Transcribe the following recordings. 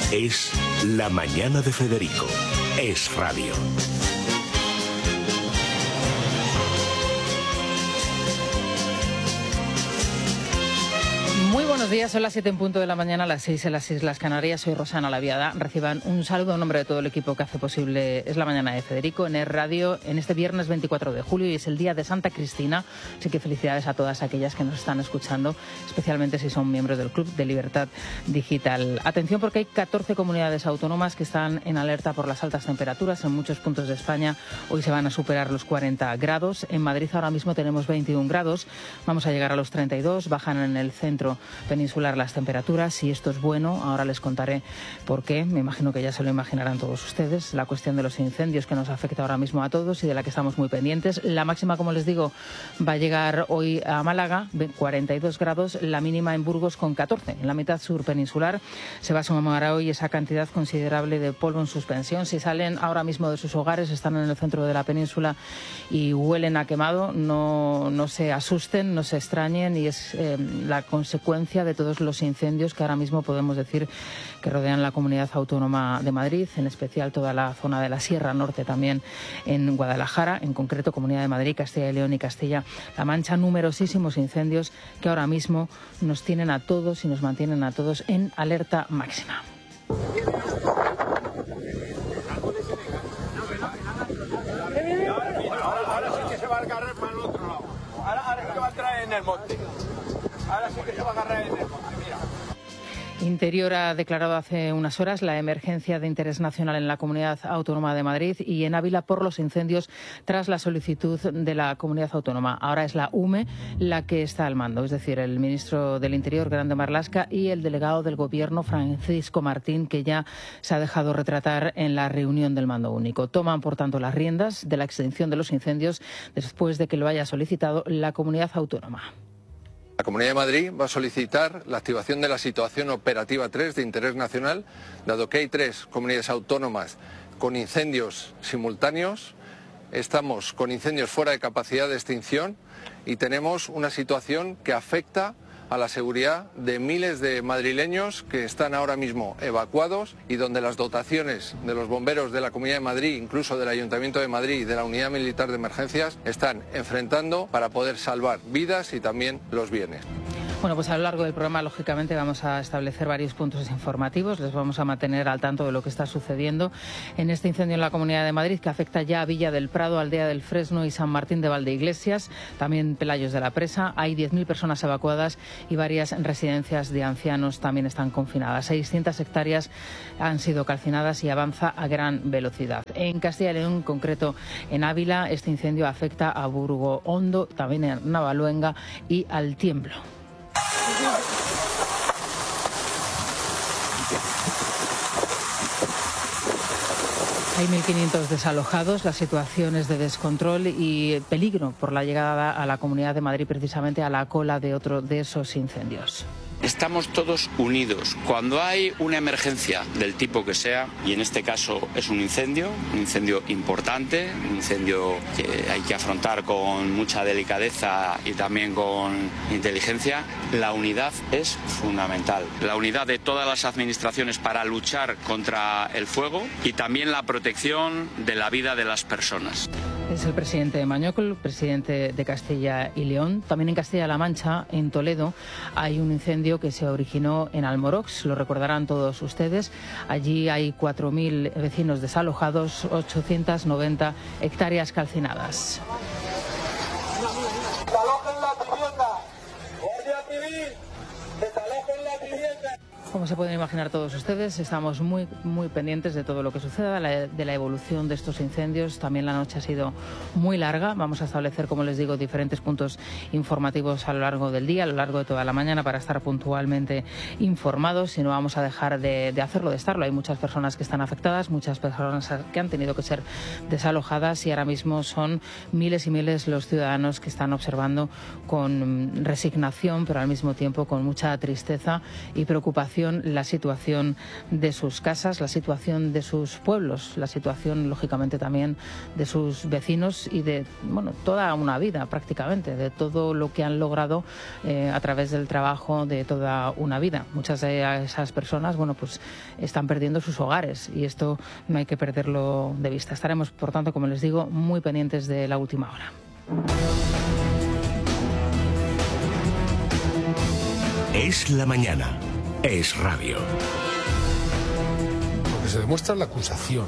Es La Mañana de Federico. Es radio. Muy buenos días, son las 7 en punto de la mañana, las 6 en las Islas Canarias. Soy Rosana Laviada. Reciban un saludo en nombre de todo el equipo que hace posible Es la Mañana de Federico en Es Radio en este viernes 24 de julio y es el día de Santa Cristina. Así que felicidades a todas aquellas que nos están escuchando, especialmente si son miembros del Club de Libertad Digital. Atención porque hay 14 comunidades autónomas que están en alerta por las altas temperaturas. En muchos puntos de España hoy se van a superar los 40 grados. En Madrid ahora mismo tenemos 21 grados. Vamos a llegar a los 32. Bajan en el centro peninsular las temperaturas y esto es bueno. Ahora les contaré por qué. Me imagino que ya se lo imaginarán todos ustedes. La cuestión de los incendios que nos afecta ahora mismo a todos y de la que estamos muy pendientes. La máxima, como les digo, va a llegar hoy a Málaga, 42 grados. La mínima en Burgos con 14. En la mitad sur peninsular se va a sumar hoy esa cantidad considerable de polvo en suspensión. Si salen ahora mismo de sus hogares, están en el centro de la península y huelen a quemado, no se asusten, no se extrañen y es la consecuencia de todos los incendios que ahora mismo podemos decir que rodean la Comunidad Autónoma de Madrid, en especial toda la zona de la Sierra Norte, también en Guadalajara, en concreto Comunidad de Madrid, Castilla y León y Castilla-La Mancha, numerosísimos incendios que ahora mismo nos tienen a todos y nos mantienen a todos en alerta máxima. Ahora sí que se va a agarrar para el otro lado. Ahora sí que va a entrar en el monte. Ahora sí que se va a agarrar en el monte, mira. Interior ha declarado hace unas horas la emergencia de interés nacional en la Comunidad Autónoma de Madrid y en Ávila por los incendios tras la solicitud de la Comunidad Autónoma. Ahora es la UME la que está al mando, es decir, el ministro del Interior, Grande Marlaska, y el delegado del Gobierno, Francisco Martín, que ya se ha dejado retratar en la reunión del mando único. Toman, por tanto, las riendas de la extinción de los incendios después de que lo haya solicitado la Comunidad Autónoma. La Comunidad de Madrid va a solicitar la activación de la situación operativa 3 de interés nacional, dado que hay 3 comunidades autónomas con incendios simultáneos. Estamos con incendios fuera de capacidad de extinción y tenemos una situación que afecta a la seguridad de miles de madrileños que están ahora mismo evacuados y donde las dotaciones de los bomberos de la Comunidad de Madrid, incluso del Ayuntamiento de Madrid y de la Unidad Militar de Emergencias, están enfrentando para poder salvar vidas y también los bienes. Bueno, pues a lo largo del programa, lógicamente, vamos a establecer varios puntos informativos. Les vamos a mantener al tanto de lo que está sucediendo en este incendio en la Comunidad de Madrid, que afecta ya a Villa del Prado, Aldea del Fresno y San Martín de Valdeiglesias, también Pelayos de la Presa. Hay 10.000 personas evacuadas y varias residencias de ancianos también están confinadas. 600 hectáreas han sido calcinadas y avanza a gran velocidad. En Castilla y León, en concreto en Ávila, este incendio afecta a Burgo Hondo, también en Navaluenga y al Tiemblo. Hay 1.500 desalojados, la situación es de descontrol y peligro por la llegada a la Comunidad de Madrid, precisamente a la cola de otro de esos incendios. Estamos todos unidos. Cuando hay una emergencia del tipo que sea, y en este caso es un incendio importante, un incendio que hay que afrontar con mucha delicadeza y también con inteligencia, la unidad es fundamental. La unidad de todas las administraciones para luchar contra el fuego y también la protección de la vida de las personas. Es el presidente de Mañocol, presidente de Castilla y León. También en Castilla-La Mancha, en Toledo, hay un incendio que se originó en Almorox, lo recordarán todos ustedes. Allí hay 4.000 vecinos desalojados, 890 hectáreas calcinadas. ¡Desalojen la vivienda! ¡Guardia Civil! ¡Desalojen la vivienda! Como se pueden imaginar todos ustedes, estamos muy pendientes de todo lo que suceda, de la evolución de estos incendios. También la noche ha sido muy larga. Vamos a establecer, como les digo, diferentes puntos informativos a lo largo del día, a lo largo de toda la mañana, para estar puntualmente informados. Y no vamos a dejar de hacerlo, de estarlo. Hay muchas personas que están afectadas, muchas personas que han tenido que ser desalojadas y ahora mismo son miles y miles los ciudadanos que están observando con resignación, pero al mismo tiempo con mucha tristeza y preocupación situación de sus casas, la situación de sus pueblos, la situación, lógicamente, también de sus vecinos y de, bueno, toda una vida prácticamente, de todo lo que han logrado a través del trabajo de toda una vida. Muchas de esas personas, bueno, pues están perdiendo sus hogares y esto no hay que perderlo de vista. Estaremos, por tanto, como les digo, muy pendientes de la última hora. Es la mañana. Es radio. Lo que se demuestra es la acusación.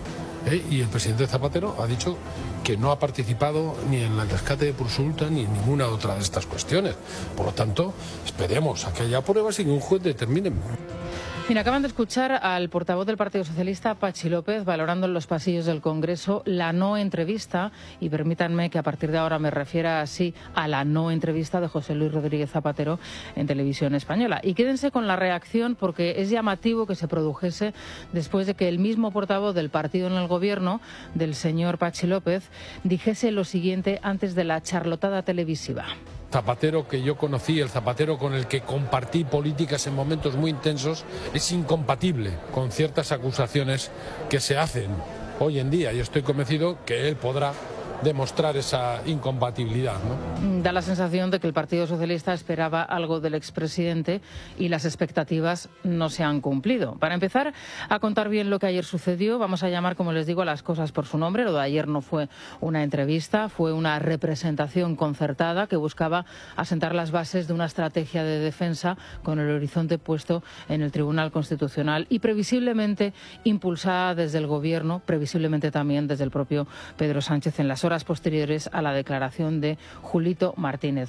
Y el presidente Zapatero ha dicho que no ha participado ni en el rescate de Pursulta ni en ninguna otra de estas cuestiones. Por lo tanto, esperemos a que haya pruebas y que un juez determine. Mira, acaban de escuchar al portavoz del Partido Socialista, Patxi López, valorando en los pasillos del Congreso la no entrevista, y permítanme que a partir de ahora me refiera así a la no entrevista de José Luis Rodríguez Zapatero en Televisión Española. Y quédense con la reacción, porque es llamativo que se produjese después de que el mismo portavoz del partido en el Gobierno, del señor Patxi López, dijese lo siguiente antes de la charlotada televisiva. Zapatero que yo conocí, el Zapatero con el que compartí políticas en momentos muy intensos, es incompatible con ciertas acusaciones que se hacen hoy en día, y estoy convencido que él podrá demostrar esa incompatibilidad, ¿no? Da la sensación de que el Partido Socialista esperaba algo del expresidente y las expectativas no se han cumplido. Para empezar a contar bien lo que ayer sucedió, vamos a llamar, como les digo, a las cosas por su nombre. Lo de ayer no fue una entrevista, fue una representación concertada que buscaba asentar las bases de una estrategia de defensa con el horizonte puesto en el Tribunal Constitucional y previsiblemente impulsada desde el Gobierno, previsiblemente también desde el propio Pedro Sánchez en las horas posteriores a la declaración de Julito Martínez.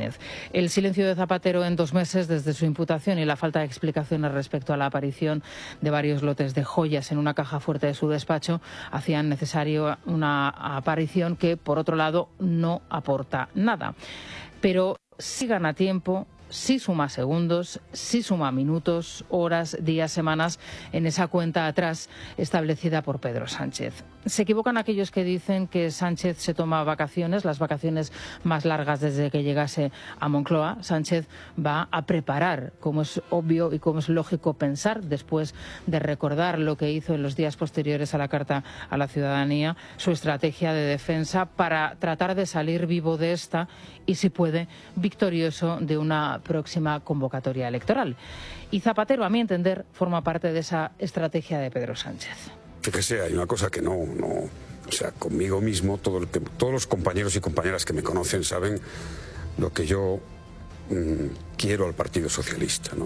El silencio de Zapatero en 2 meses desde su imputación y la falta de explicaciones respecto a la aparición de varios lotes de joyas en una caja fuerte de su despacho hacían necesario una aparición que, por otro lado, no aporta nada. Pero sí gana tiempo, sí suma segundos, sí suma minutos, horas, días, semanas en esa cuenta atrás establecida por Pedro Sánchez. Se equivocan aquellos que dicen que Sánchez se toma vacaciones, las vacaciones más largas desde que llegase a Moncloa. Sánchez va a preparar, como es obvio y como es lógico pensar, después de recordar lo que hizo en los días posteriores a la Carta a la Ciudadanía, su estrategia de defensa para tratar de salir vivo de esta y, si puede, victorioso de una próxima convocatoria electoral. Y Zapatero, a mi entender, forma parte de esa estrategia de Pedro Sánchez. Fíjese, hay una cosa que o sea, conmigo mismo, todos los compañeros y compañeras que me conocen saben lo que yo quiero al Partido Socialista, ¿no?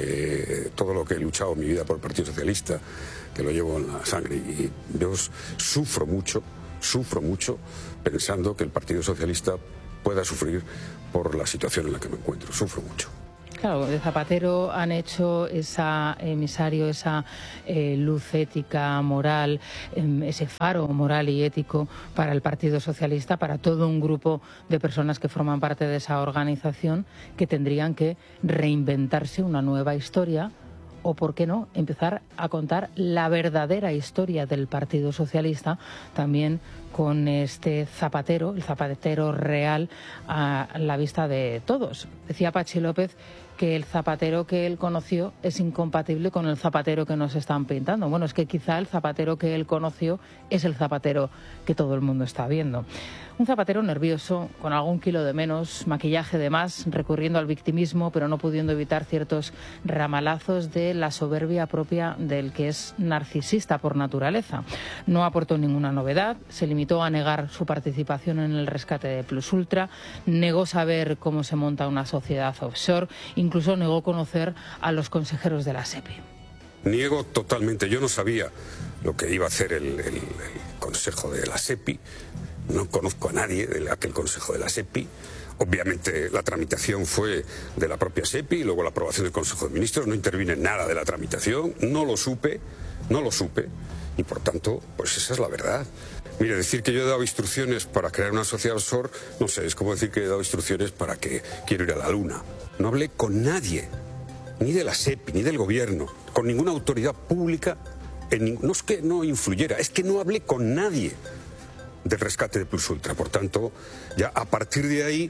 Todo lo que he luchado en mi vida por el Partido Socialista, que lo llevo en la sangre, y yo sufro mucho pensando que el Partido Socialista pueda sufrir por la situación en la que me encuentro. Sufro mucho. Claro, de Zapatero han hecho esa emisario, esa luz ética, moral, ese faro moral y ético para el Partido Socialista, para todo un grupo de personas que forman parte de esa organización, que tendrían que reinventarse una nueva historia o, por qué no, empezar a contar la verdadera historia del Partido Socialista, también con este Zapatero, el Zapatero real, a la vista de todos. Decía Patxi López que el Zapatero que él conoció es incompatible con el Zapatero que nos están pintando. Bueno, es que quizá el Zapatero que él conoció es el Zapatero que todo el mundo está viendo. Un Zapatero nervioso, con algún kilo de menos, maquillaje de más, recurriendo al victimismo, pero no pudiendo evitar ciertos ramalazos de la soberbia propia del que es narcisista por naturaleza. No aportó ninguna novedad, se limitó a negar su participación en el rescate de Plusultra, negó saber cómo se monta una sociedad offshore, incluso negó conocer a los consejeros de la SEPI. Niego totalmente, yo no sabía lo que iba a hacer el consejo de la SEPI. No conozco a nadie de aquel consejo de la SEPI. Obviamente la tramitación fue de la propia SEPI y luego la aprobación del Consejo de Ministros. No intervine en nada de la tramitación, no lo supe y, por tanto, pues esa es la verdad. Mire, decir que yo he dado instrucciones para crear una sociedad offshore, no sé, es como decir que he dado instrucciones para que quiero ir a la Luna. No hablé con nadie, ni de la SEPI, ni del Gobierno, con ninguna autoridad pública. No es que no influyera, es que no hablé con nadie del rescate de Plusultra. Por tanto, ya a partir de ahí,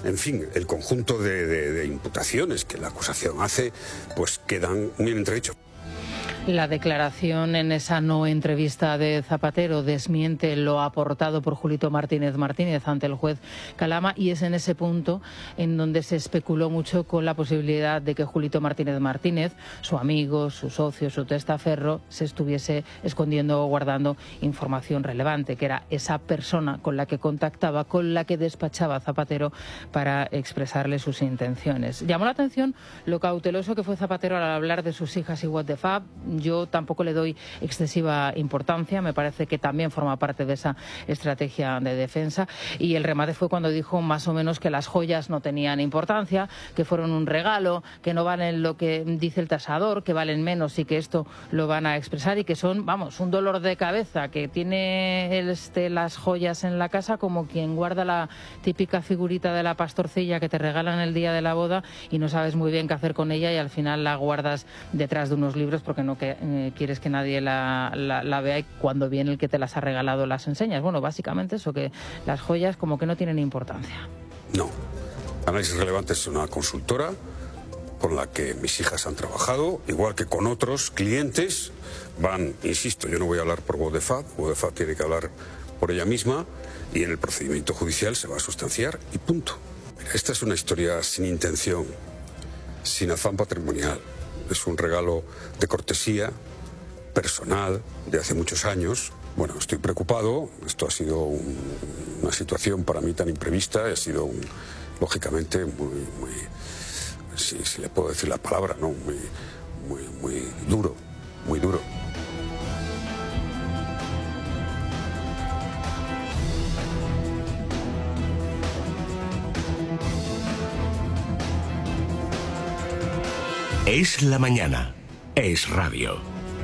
en fin, el conjunto de imputaciones que la acusación hace, pues quedan muy en entredicho. La declaración en esa no entrevista de Zapatero desmiente lo aportado por Julito Martínez ante el juez Calama, y es en ese punto en donde se especuló mucho con la posibilidad de que Julito Martínez, su amigo, su socio, su testaferro, se estuviese escondiendo o guardando información relevante, que era esa persona con la que contactaba, con la que despachaba Zapatero para expresarle sus intenciones. Llamó la atención lo cauteloso que fue Zapatero al hablar de sus hijas y what the fuck. Yo tampoco le doy excesiva importancia, me parece que también forma parte de esa estrategia de defensa, y el remate fue cuando dijo más o menos que las joyas no tenían importancia, que fueron un regalo, que no valen lo que dice el tasador, que valen menos y que esto lo van a expresar y que son, vamos, un dolor de cabeza, que tiene las joyas en la casa como quien guarda la típica figurita de la pastorcilla que te regalan el día de la boda y no sabes muy bien qué hacer con ella y al final la guardas detrás de unos libros porque no quieres que nadie la vea, y cuando viene el que te las ha regalado las enseñas. Bueno, básicamente eso, que las joyas como que no tienen importancia. No. Análisis Relevante es una consultora con la que mis hijas han trabajado, igual que con otros clientes. Van, insisto, yo no voy a hablar por Vodefat tiene que hablar por ella misma, y en el procedimiento judicial se va a sustanciar y punto. Mira, esta es una historia sin intención, sin afán patrimonial. Es un regalo de cortesía personal de hace muchos años. Bueno, estoy preocupado. Esto ha sido una situación para mí tan imprevista. Ha sido, lógicamente, muy si le puedo decir la palabra, ¿no? Muy duro, muy duro. Es la mañana. Es radio.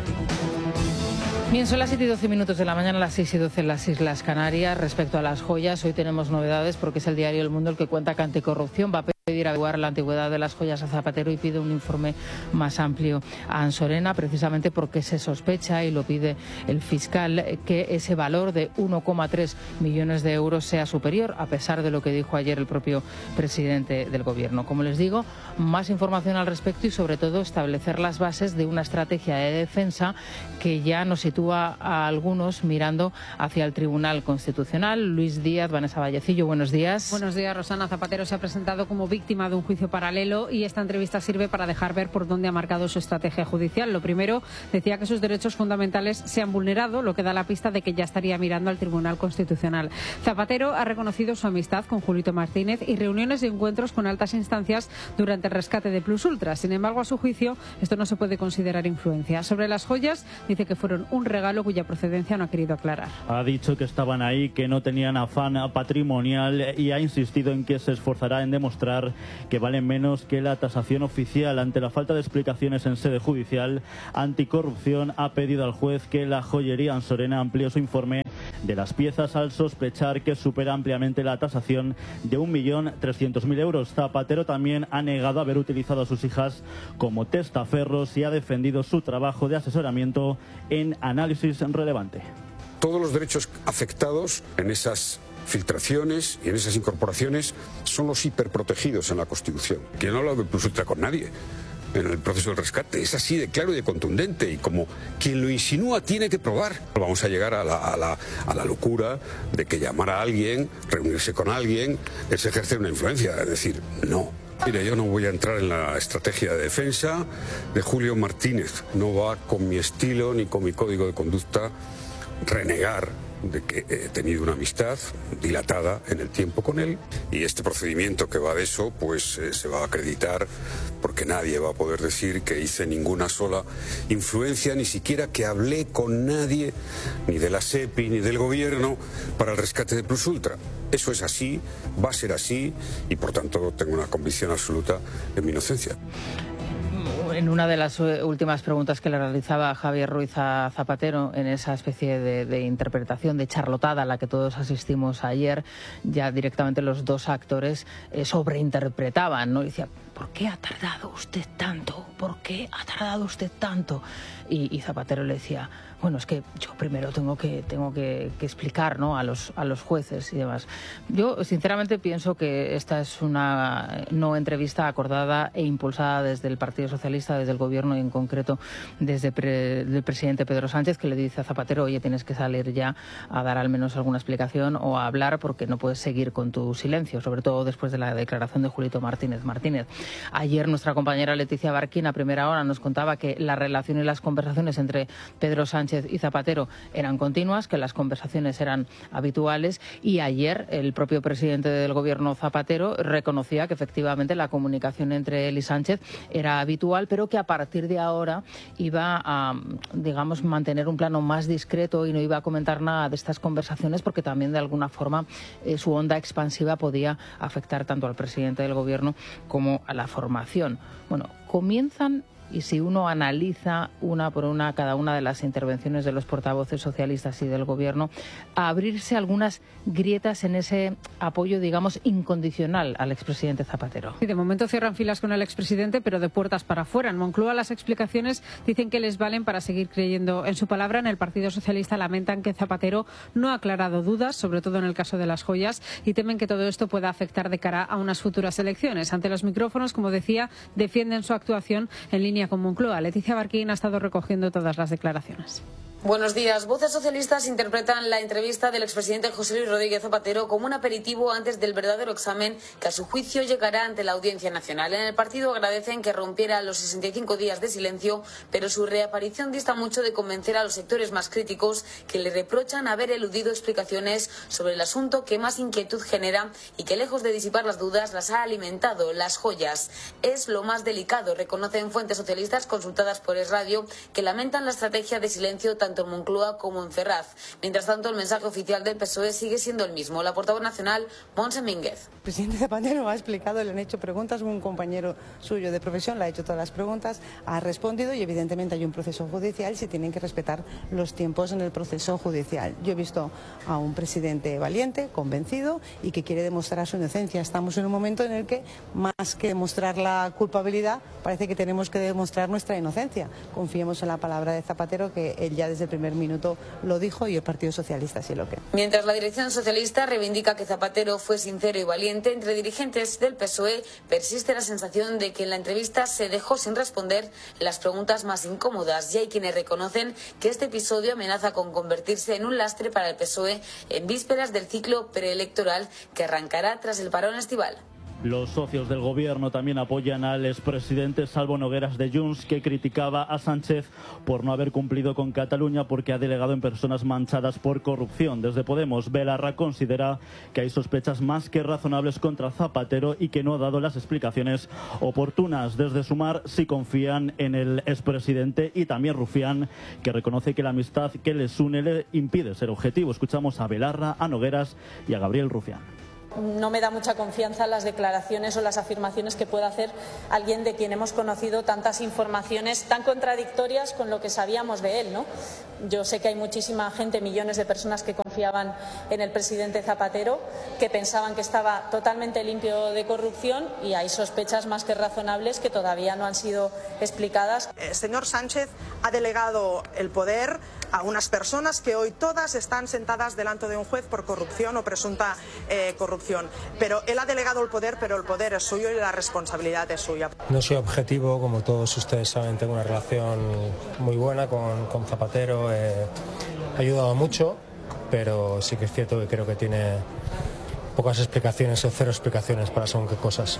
Bien, son las 7:12 de la mañana, las 6:12 en las Islas Canarias. Respecto a las joyas, hoy tenemos novedades porque es el diario El Mundo el que cuenta que Anticorrupción va a pedir averiguar la antigüedad de las joyas a Zapatero y pide un informe más amplio a Ansorena, precisamente porque se sospecha, y lo pide el fiscal, que ese valor de 1,3 millones de euros sea superior, a pesar de lo que dijo ayer el propio presidente del Gobierno. Como les digo, más información al respecto y sobre todo establecer las bases de una estrategia de defensa que ya nos sitúa a algunos mirando hacia el Tribunal Constitucional. Luis Díaz, Vanessa Vallecillo, buenos días. Buenos días, Rosana. Zapatero se ha presentado como víctima de un juicio paralelo y esta entrevista sirve para dejar ver por dónde ha marcado su estrategia judicial. Lo primero, decía que sus derechos fundamentales se han vulnerado, lo que da la pista de que ya estaría mirando al Tribunal Constitucional. Zapatero ha reconocido su amistad con Julito Martínez y reuniones y encuentros con altas instancias durante el rescate de Plus Ultra. Sin embargo, a su juicio, esto no se puede considerar influencia. Sobre las joyas, dice que fueron un regalo cuya procedencia no ha querido aclarar. Ha dicho que estaban ahí, que no tenían afán patrimonial y ha insistido en que se esforzará en demostrar que valen menos que la tasación oficial. Ante la falta de explicaciones en sede judicial, Anticorrupción ha pedido al juez que la joyería Ansorena amplíe su informe de las piezas al sospechar que supera ampliamente la tasación de 1.300.000 euros. Zapatero también ha negado haber utilizado a sus hijas como testaferros y ha defendido su trabajo de asesoramiento en Análisis Relevante. Todos los derechos afectados en esas filtraciones y en esas incorporaciones son los hiperprotegidos en la Constitución. Que no ha hablado de Plus Ultra con nadie en el proceso del rescate. Es así de claro y de contundente, y como quien lo insinúa tiene que probar. Vamos a llegar a la locura de que llamar a alguien, reunirse con alguien, es ejercer una influencia. Es decir, no. Mire, yo no voy a entrar en la estrategia de defensa de Julio Martínez. No va con mi estilo ni con mi código de conducta renegar de que he tenido una amistad dilatada en el tiempo con él, y este procedimiento que va de eso pues se va a acreditar, porque nadie va a poder decir que hice ninguna sola influencia, ni siquiera que hablé con nadie, ni de la SEPI ni del gobierno, para el rescate de Plus Ultra. Eso es así, va a ser así, y por tanto tengo una convicción absoluta en mi inocencia. En una de las últimas preguntas que le realizaba Javier Ruiz a Zapatero, en esa especie de interpretación de charlotada a la que todos asistimos ayer, ya directamente los dos actores sobreinterpretaban, ¿no? Decía, ¿por qué ha tardado usted tanto? ¿Por qué ha tardado usted tanto? Y Zapatero le decía, bueno, es que yo primero tengo que explicar, ¿no?, a los jueces y demás. Yo sinceramente pienso que esta es una no entrevista acordada e impulsada desde el Partido Socialista, desde el Gobierno y en concreto desde el presidente Pedro Sánchez, que le dice a Zapatero, oye, tienes que salir ya a dar al menos alguna explicación o a hablar porque no puedes seguir con tu silencio, sobre todo después de la declaración de Julito Martínez. Ayer nuestra compañera Leticia Barquín a primera hora nos contaba que la relación y las conversaciones entre Pedro Sánchez y Zapatero eran continuas, que las conversaciones eran habituales, y ayer el propio presidente del Gobierno, Zapatero, reconocía que efectivamente la comunicación entre él y Sánchez era habitual, pero que a partir de ahora iba a, digamos, mantener un plano más discreto y no iba a comentar nada de estas conversaciones porque también de alguna forma su onda expansiva podía afectar tanto al presidente del Gobierno como a la formación. Bueno, comienzan, y si uno analiza una por una cada una de las intervenciones de los portavoces socialistas y del Gobierno, a abrirse algunas grietas en ese apoyo, digamos, incondicional al expresidente Zapatero. Y de momento cierran filas con el expresidente, pero de puertas para afuera. En Moncloa las explicaciones dicen que les valen para seguir creyendo en su palabra. En el Partido Socialista lamentan que Zapatero no ha aclarado dudas, sobre todo en el caso de las joyas, y temen que todo esto pueda afectar de cara a unas futuras elecciones. Ante los micrófonos, como decía, defienden su actuación en línea con Moncloa. Leticia Barquín ha estado recogiendo todas las declaraciones. Buenos días. Voces socialistas interpretan la entrevista del expresidente José Luis Rodríguez Zapatero como un aperitivo antes del verdadero examen que a su juicio llegará ante la Audiencia Nacional. En el partido agradecen que rompiera los 65 días de silencio, pero su reaparición dista mucho de convencer a los sectores más críticos que le reprochan haber eludido explicaciones sobre el asunto que más inquietud genera y que, lejos de disipar las dudas, las ha alimentado: las joyas. Es lo más delicado, reconocen fuentes socialistas consultadas por Es Radio, que lamentan la estrategia de silencio tanto en Moncloa como en Ferraz. Mientras tanto, el mensaje oficial del PSOE sigue siendo el mismo. La portavoz nacional, Montse Mínguez. El presidente Zapatero ha explicado, le han hecho preguntas, un compañero suyo de profesión le ha hecho todas las preguntas, ha respondido y evidentemente hay un proceso judicial y se tienen que respetar los tiempos en el proceso judicial. Yo he visto a un presidente valiente, convencido y que quiere demostrar su inocencia. Estamos en un momento en el que, más que demostrar la culpabilidad, parece que tenemos que demostrar nuestra inocencia. Confiemos en la palabra de Zapatero, que él ya desde el primer minuto lo dijo y el Partido Socialista sí lo cree. Mientras la dirección socialista reivindica que Zapatero fue sincero y valiente, entre dirigentes del PSOE persiste la sensación de que en la entrevista se dejó sin responder las preguntas más incómodas, y hay quienes reconocen que este episodio amenaza con convertirse en un lastre para el PSOE en vísperas del ciclo preelectoral que arrancará tras el parón estival. Los socios del Gobierno también apoyan al expresidente Salvo Nogueras de Junts, que criticaba a Sánchez por no haber cumplido con Cataluña porque ha delegado en personas manchadas por corrupción. Desde Podemos, Belarra considera que hay sospechas más que razonables contra Zapatero y que no ha dado las explicaciones oportunas. Desde Sumar sí confían en el expresidente, y también Rufián, que reconoce que la amistad que les une le impide ser objetivo. Escuchamos a Belarra, a Nogueras y a Gabriel Rufián. No me da mucha confianza las declaraciones o las afirmaciones que pueda hacer alguien de quien hemos conocido tantas informaciones tan contradictorias con lo que sabíamos de él, ¿no? Yo sé que hay muchísima gente, millones de personas que confiaban en el presidente Zapatero, que pensaban que estaba totalmente limpio de corrupción, y hay sospechas más que razonables que todavía no han sido explicadas. El señor Sánchez ha delegado el poder a unas personas que hoy todas están sentadas delante de un juez por corrupción o presunta corrupción. Pero él ha delegado el poder, pero el poder es suyo y la responsabilidad es suya. No soy objetivo, como todos ustedes saben, tengo una relación muy buena con Zapatero, ha ayudado mucho, pero sí que es cierto que creo que tiene pocas explicaciones o cero explicaciones para según qué cosas.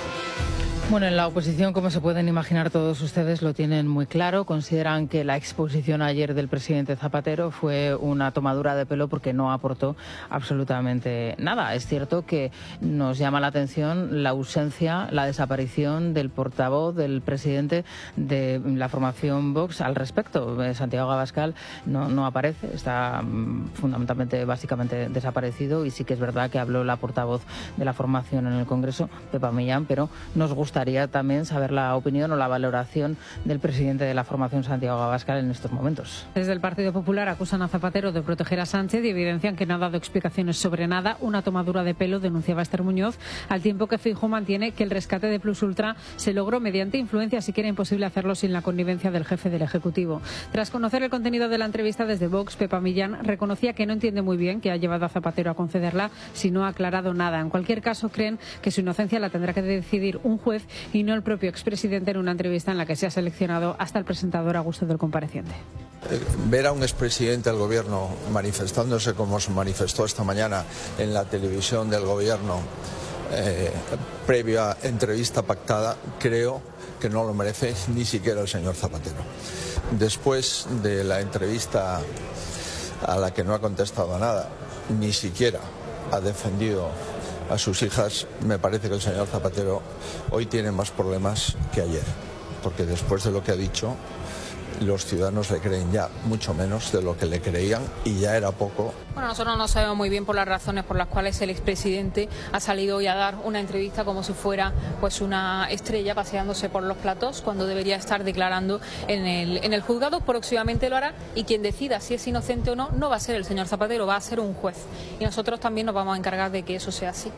Bueno, en la oposición, como se pueden imaginar todos ustedes, lo tienen muy claro. Consideran que la exposición ayer del presidente Zapatero fue una tomadura de pelo porque no aportó absolutamente nada. Es cierto que nos llama la atención la ausencia, la desaparición del portavoz del presidente de la formación Vox al respecto. Santiago Abascal no aparece, está fundamentalmente, básicamente desaparecido, y sí que es verdad que habló la portavoz de la formación en el Congreso, Pepa Millán, pero nos gusta gustaría también saber la opinión o la valoración del presidente de la formación, Santiago Abascal, en estos momentos. Desde el Partido Popular acusan a Zapatero de proteger a Sánchez y evidencian que no ha dado explicaciones sobre nada. Una tomadura de pelo, denunciaba Esther Muñoz, al tiempo que Feijóo mantiene que el rescate de Plus Ultra se logró mediante influencias y que era imposible hacerlo sin la connivencia del jefe del Ejecutivo. Tras conocer el contenido de la entrevista desde Vox, Pepa Millán reconocía que no entiende muy bien qué ha llevado a Zapatero a concederla si no ha aclarado nada. En cualquier caso, creen que su inocencia la tendrá que decidir un juez y no el propio expresidente en una entrevista en la que se ha seleccionado hasta el presentador a gusto del compareciente. Ver a un expresidente del Gobierno manifestándose como se manifestó esta mañana en la televisión del Gobierno previa entrevista pactada, creo que no lo merece ni siquiera el señor Zapatero. Después de la entrevista a la que no ha contestado a nada, ni siquiera ha defendido a sus hijas, me parece que el señor Zapatero hoy tiene más problemas que ayer, porque después de lo que ha dicho, los ciudadanos le creen ya mucho menos de lo que le creían y ya era poco. Bueno, nosotros no sabemos muy bien por las razones por las cuales el expresidente ha salido hoy a dar una entrevista como si fuera pues una estrella paseándose por los platós cuando debería estar declarando en el juzgado. Próximamente lo hará y quien decida si es inocente o no, no va a ser el señor Zapatero, va a ser un juez. Y nosotros también nos vamos a encargar de que eso sea así.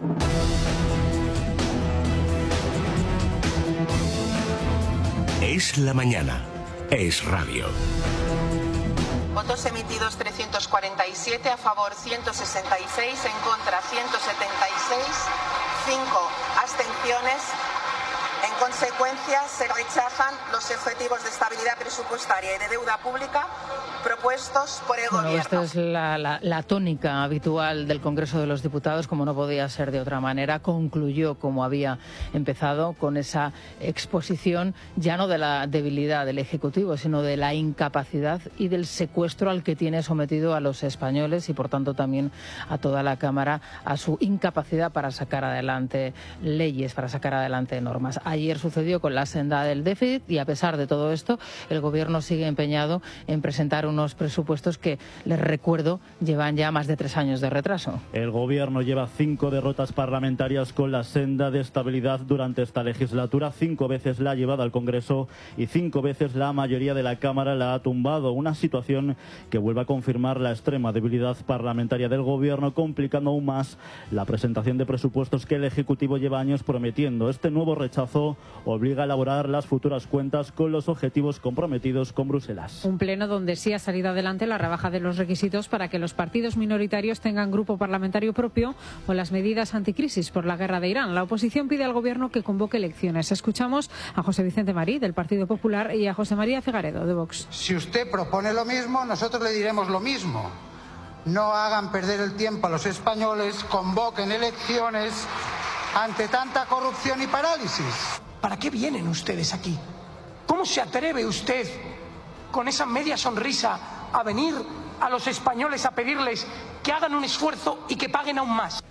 Es la mañana. Es radio. Votos emitidos 347, a favor 166, en contra 176, 5 abstenciones. En consecuencia, se rechazan los objetivos de estabilidad presupuestaria y de deuda pública propuestos por el Gobierno. Esta es la tónica habitual del Congreso de los Diputados, como no podía ser de otra manera. Concluyó como había empezado, con esa exposición ya no de la debilidad del Ejecutivo, sino de la incapacidad y del secuestro al que tiene sometido a los españoles y, por tanto, también a toda la Cámara, a su incapacidad para sacar adelante leyes, para sacar adelante normas. Ayer sucedió con la senda del déficit y, a pesar de todo esto, el Gobierno sigue empeñado en presentar unos presupuestos que, les recuerdo, llevan ya más de 3 años de retraso. El Gobierno lleva 5 derrotas parlamentarias con la senda de estabilidad durante esta legislatura. 5 veces la ha llevado al Congreso y 5 veces la mayoría de la Cámara la ha tumbado. Una situación que vuelve a confirmar la extrema debilidad parlamentaria del Gobierno, complicando aún más la presentación de presupuestos que el Ejecutivo lleva años prometiendo. Este nuevo rechazo obliga a elaborar las futuras cuentas con los objetivos comprometidos con Bruselas. Un pleno donde sí ha salido adelante la rebaja de los requisitos para que los partidos minoritarios tengan grupo parlamentario propio o las medidas anticrisis por la guerra de Irán. La oposición pide al Gobierno que convoque elecciones. Escuchamos a José Vicente Marí, del Partido Popular, y a José María Figaredo, de Vox. Si usted propone lo mismo, nosotros le diremos lo mismo. No hagan perder el tiempo a los españoles, convoquen elecciones ante tanta corrupción y parálisis. ¿Para qué vienen ustedes aquí? ¿Cómo se atreve usted, con esa media sonrisa, a venir a los españoles a pedirles que hagan un esfuerzo y que paguen aún más?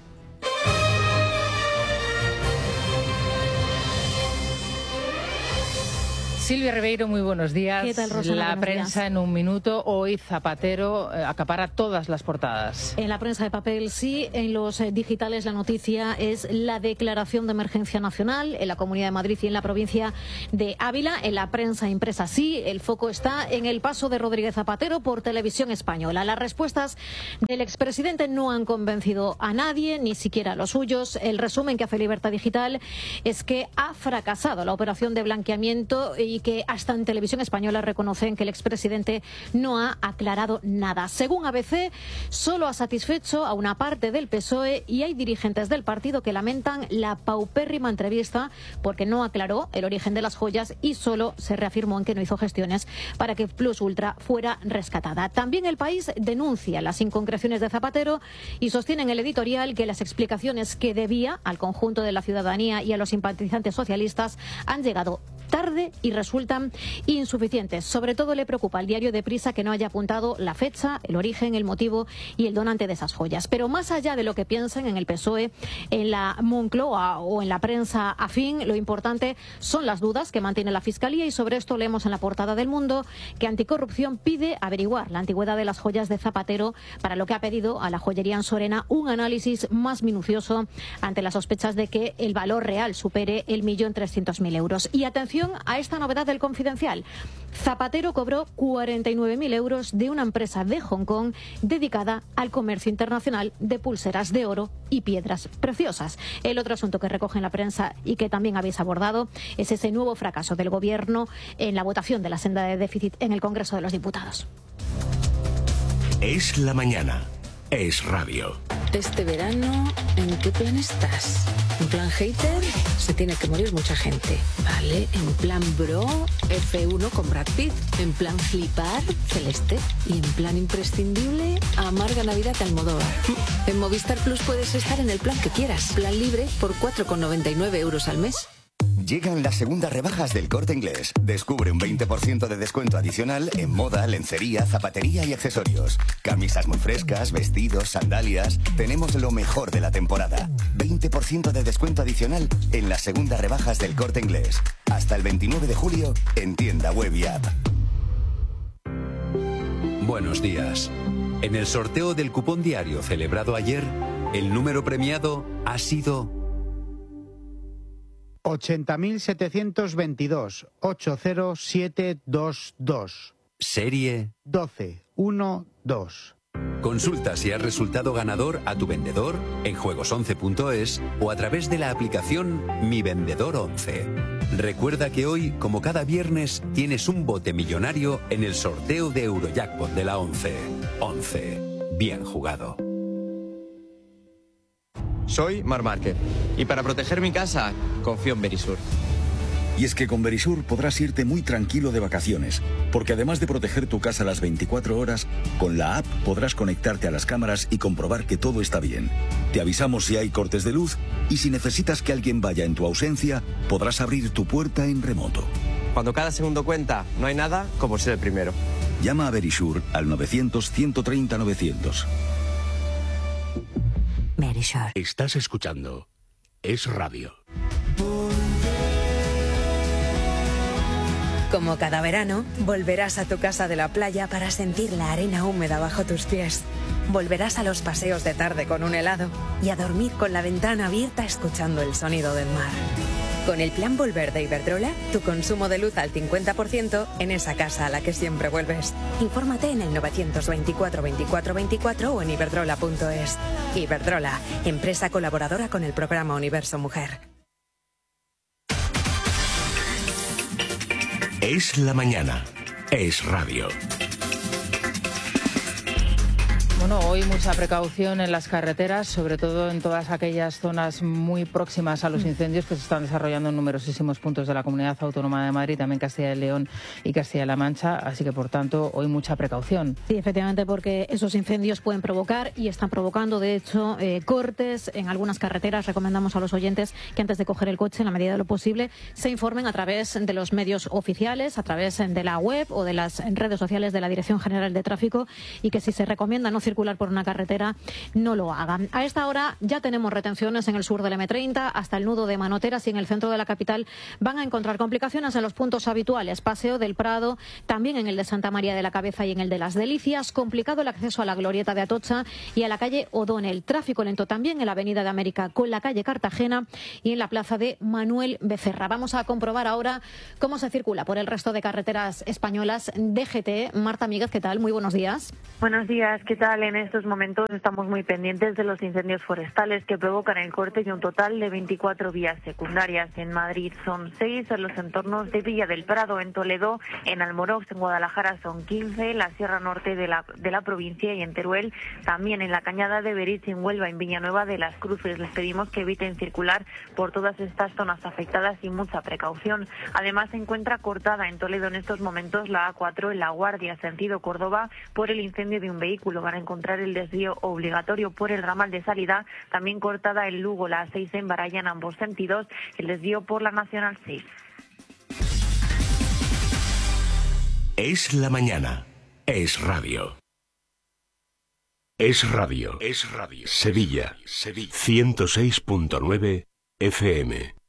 Silvia Ribeiro, muy buenos días. ¿Qué tal, Rosana? La Buenos prensa días. en un minuto. Hoy Zapatero acapara todas las portadas. En la prensa de papel sí, en los digitales la noticia es la declaración de emergencia nacional en la Comunidad de Madrid y en la provincia de Ávila. En la prensa impresa sí, el foco está en el paso de Rodríguez Zapatero por Televisión Española. Las respuestas del expresidente no han convencido a nadie, ni siquiera a los suyos. El resumen que hace Libertad Digital es que ha fracasado la operación de blanqueamiento y que hasta en Televisión Española reconocen que el expresidente no ha aclarado nada. Según ABC, solo ha satisfecho a una parte del PSOE y hay dirigentes del partido que lamentan la paupérrima entrevista porque no aclaró el origen de las joyas y solo se reafirmó en que no hizo gestiones para que Plus Ultra fuera rescatada. También El País denuncia las inconcreciones de Zapatero y sostiene en el editorial que las explicaciones que debía al conjunto de la ciudadanía y a los simpatizantes socialistas han llegado tarde y resultan insuficientes. Sobre todo le preocupa al diario Deprisa que no haya apuntado la fecha, el origen, el motivo y el donante de esas joyas. Pero más allá de lo que piensen en el PSOE, en la Moncloa o en la prensa afín, lo importante son las dudas que mantiene la Fiscalía, y sobre esto leemos en la portada del Mundo que Anticorrupción pide averiguar la antigüedad de las joyas de Zapatero, para lo que ha pedido a la joyería ansorena un análisis más minucioso ante las sospechas de que el valor real supere el 1.300.000 euros. Y atención a esta novedad del Confidencial. Zapatero cobró 49.000 euros de una empresa de Hong Kong dedicada al comercio internacional de pulseras de oro y piedras preciosas. El otro asunto que recoge en la prensa y que también habéis abordado es ese nuevo fracaso del Gobierno en la votación de la senda de déficit en el Congreso de los Diputados. Es la mañana. Es radio. Este verano, ¿en qué plan estás? ¿En plan hater? Se tiene que morir mucha gente. Vale, en plan bro, F1 con Brad Pitt. En plan flipar, Celeste. Y en plan imprescindible, amarga Navidad Almodóvar. En Movistar Plus puedes estar en el plan que quieras. Plan libre por 4,99 euros al mes. Llegan las segundas rebajas del Corte Inglés. Descubre un 20% de descuento adicional en moda, lencería, zapatería y accesorios. Camisas muy frescas, vestidos, sandalias. Tenemos lo mejor de la temporada. 20% de descuento adicional en las segundas rebajas del Corte Inglés. Hasta el 29 de julio en tienda web y app. Buenos días. En el sorteo del cupón diario celebrado ayer, el número premiado ha sido 80.722 80722. Serie 1212. Consulta si has resultado ganador a tu vendedor en juegos11.es o a través de la aplicación Mi Vendedor 11. Recuerda que hoy, como cada viernes, tienes un bote millonario en el sorteo de Eurojackpot de la 11. 11. Bien jugado. Soy Mar Márquez y para proteger mi casa confío en Verisur. Y es que con Verisur podrás irte muy tranquilo de vacaciones, porque además de proteger tu casa las 24 horas, con la app podrás conectarte a las cámaras y comprobar que todo está bien. Te avisamos si hay cortes de luz y si necesitas que alguien vaya en tu ausencia, podrás abrir tu puerta en remoto. Cuando cada segundo cuenta, no hay nada como ser el primero. Llama a Verisur al 900-130-900. Verisur. Estás escuchando Es Radio. Como cada verano, volverás a tu casa de la playa para sentir la arena húmeda bajo tus pies. Volverás a los paseos de tarde con un helado y a dormir con la ventana abierta escuchando el sonido del mar. Con el plan Volver de Iberdrola, tu consumo de luz al 50% en esa casa a la que siempre vuelves. Infórmate en el 924 24 24 o en iberdrola.es. Iberdrola, empresa colaboradora con el programa Universo Mujer. Es la mañana. Es radio. Bueno, hoy mucha precaución en las carreteras, sobre todo en todas aquellas zonas muy próximas a los incendios que se están desarrollando en numerosísimos puntos de la Comunidad Autónoma de Madrid, también Castilla y León y Castilla-La Mancha, así que por tanto hoy mucha precaución. Sí, efectivamente, porque esos incendios pueden provocar y están provocando, de hecho, cortes en algunas carreteras. Recomendamos a los oyentes que antes de coger el coche, en la medida de lo posible, se informen a través de los medios oficiales, a través de la web o de las redes sociales de la Dirección General de Tráfico, y que si se recomienda no circular por una carretera, no lo hagan. A esta hora ya tenemos retenciones en el sur del M30 hasta el nudo de Manoteras, y en el centro de la capital van a encontrar complicaciones en los puntos habituales. Paseo del Prado, también en el de Santa María de la Cabeza y en el de Las Delicias. Complicado el acceso a la glorieta de Atocha y a la calle O'Donnell. Tráfico lento también en la Avenida de América con la calle Cartagena y en la plaza de Manuel Becerra. Vamos a comprobar ahora cómo se circula por el resto de carreteras españolas. DGT, Marta Míguez, ¿qué tal? Muy buenos días. Buenos días, ¿qué tal? En estos momentos estamos muy pendientes de los incendios forestales que provocan el corte de un total de 24 vías secundarias. En Madrid son 6, en los entornos de Villa del Prado, en Toledo, en Almorox, en Guadalajara son 15, en la Sierra Norte de la provincia y en Teruel, también en la Cañada de Berich, en Huelva, en Villanueva de las Cruces. Les pedimos que eviten circular por todas estas zonas afectadas y mucha precaución. Además se encuentra cortada en Toledo en estos momentos la A4 en La Guardia, sentido Córdoba, por el incendio de un vehículo. Van a encontrar el desvío obligatorio por el ramal de salida, también cortada en Lugo, la A6 en Baraya en ambos sentidos, el desvío por la Nacional 6. Es la mañana. Es radio. Es radio. Es radio. Sevilla. 106.9 FM.